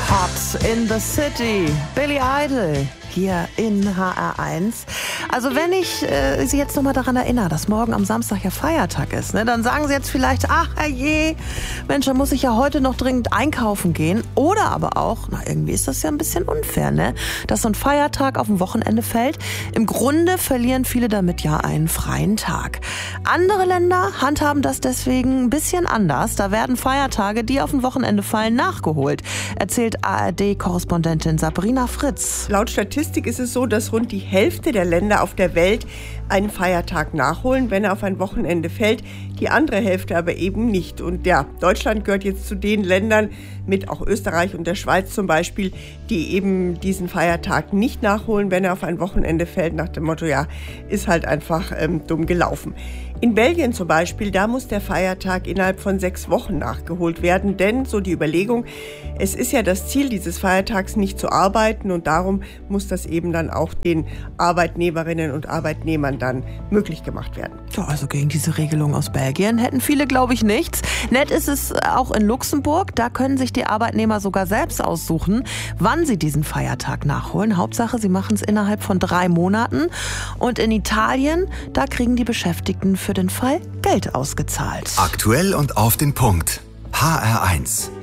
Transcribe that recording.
Hot in the City, Billy Idol, hier in HR1. Also wenn ich Sie jetzt nochmal daran erinnere, dass morgen am Samstag ja Feiertag ist, ne, dann sagen Sie jetzt vielleicht, ach herrje, Mensch, dann muss ich ja heute noch dringend einkaufen gehen. Oder aber auch, na irgendwie ist das ja ein bisschen unfair, ne, dass so ein Feiertag auf ein Wochenende fällt. Im Grunde verlieren viele damit ja einen freien Tag. Andere Länder handhaben das deswegen ein bisschen anders. Da werden Feiertage, die auf ein Wochenende fallen, nachgeholt, erzählt ARD-Korrespondentin Sabrina Fritz. Laut Statistik ist es so, dass rund die Hälfte der Länder auf der Welt einen Feiertag nachholen, wenn er auf ein Wochenende fällt, die andere Hälfte aber eben nicht. Und ja, Deutschland gehört jetzt zu den Ländern, mit auch Österreich und der Schweiz zum Beispiel, die eben diesen Feiertag nicht nachholen, wenn er auf ein Wochenende fällt, nach dem Motto, ja, ist halt einfach dumm gelaufen. In Belgien zum Beispiel, da muss der Feiertag innerhalb von 6 Wochen nachgeholt werden, denn so die Überlegung, es ist ja das Ziel dieses Feiertags nicht zu arbeiten und darum muss das eben dann auch den Arbeitnehmerinnen und Arbeitnehmern dann möglich gemacht werden. Ja, also gegen diese Regelung aus Belgien hätten viele, glaube ich, nichts. Nett ist es auch in Luxemburg. Da können sich die Arbeitnehmer sogar selbst aussuchen, wann sie diesen Feiertag nachholen. Hauptsache, sie machen es innerhalb von 3 Monaten. Und in Italien, da kriegen die Beschäftigten für den Fall Geld ausgezahlt. Aktuell und auf den Punkt. HR1.